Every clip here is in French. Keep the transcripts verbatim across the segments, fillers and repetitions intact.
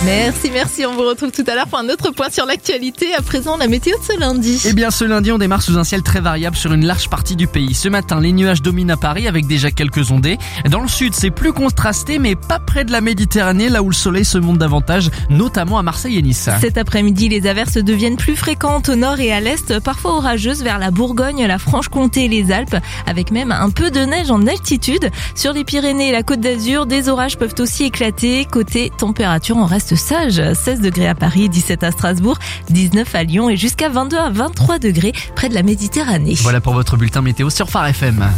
Merci, merci. On vous retrouve tout à l'heure pour un autre point sur l'actualité. À présent, la météo de ce lundi. Eh bien, ce lundi, on démarre sous un ciel très variable sur une large partie du pays. Ce matin, les nuages dominent à Paris avec déjà quelques ondées. Dans le sud, c'est plus contrasté, mais pas près de la Méditerranée, là où le soleil se monte davantage, notamment à Marseille et Nice. Cet après-midi, les averses deviennent plus fréquentes au nord et à l'est, parfois orageuses vers la Bourgogne, la Franche-Comté et les Alpes, avec même un peu de neige en altitude. Sur les Pyrénées et la Côte d'Azur, des orages peuvent aussi éclater. Côté température, on reste sage. seize degrés à Paris, dix-sept à Strasbourg, dix-neuf à Lyon et jusqu'à vingt-deux à vingt-trois degrés près de la Méditerranée. Voilà pour votre bulletin météo sur Phare F M.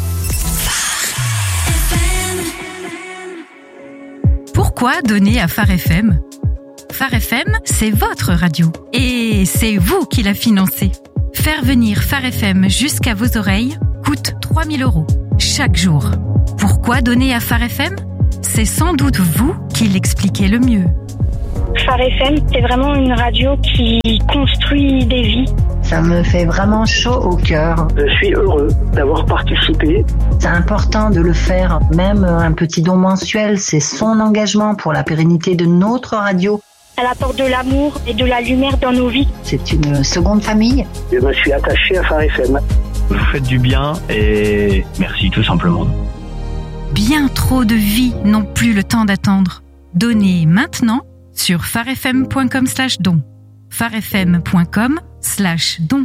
Pourquoi donner à Phare F M ? Phare F M, c'est votre radio. Et c'est vous qui la financez. Faire venir Phare F M jusqu'à vos oreilles coûte trois mille euros chaque jour. Pourquoi donner à Phare F M ? C'est sans doute vous qui l'expliquez le mieux. Phare F M, c'est vraiment une radio qui construit des vies. Ça me fait vraiment chaud au cœur. Je suis heureux d'avoir participé. C'est important de le faire. Même un petit don mensuel, c'est son engagement pour la pérennité de notre radio. Elle apporte de l'amour et de la lumière dans nos vies. C'est une seconde famille. Je me suis attaché à Phare F M. Vous faites du bien et merci tout simplement. Bien trop de vies n'ont plus le temps d'attendre. Donnez maintenant sur pharefm.com slash don. pharefm.com slash don.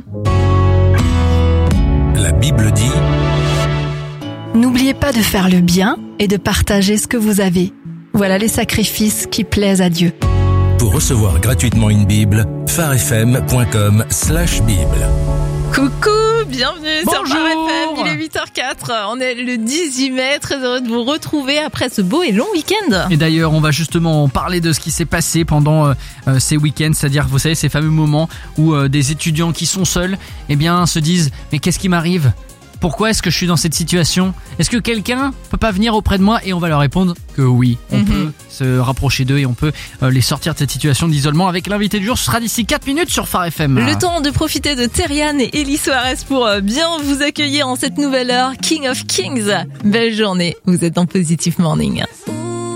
La Bible dit: n'oubliez pas de faire le bien et de partager ce que vous avez. Voilà les sacrifices qui plaisent à Dieu. Pour recevoir gratuitement une Bible, pharefm.com slash Bible. Coucou, bienvenue Bonjour. sur Phare F M, il est huit heures quatre, on est le dix-huit mai, très heureux de vous retrouver après ce beau et long week-end. Et d'ailleurs, on va justement parler de ce qui s'est passé pendant euh, euh, ces week-ends, c'est-à-dire, vous savez, ces fameux moments où euh, des étudiants qui sont seuls, eh bien, se disent « Mais qu'est-ce qui m'arrive ? Pourquoi est-ce que je suis dans cette situation ? Est-ce que quelqu'un peut pas venir auprès de moi ?» Et on va leur répondre que oui, on mm-hmm. peut se rapprocher d'eux et on peut euh, les sortir de cette situation d'isolement. Avec l'invité du jour, ce sera d'ici quatre minutes sur Phare F M. Le temps de profiter de Terriane et Elie Soares pour euh, bien vous accueillir en cette nouvelle heure. King of Kings. Belle journée, vous êtes en Positive Morning.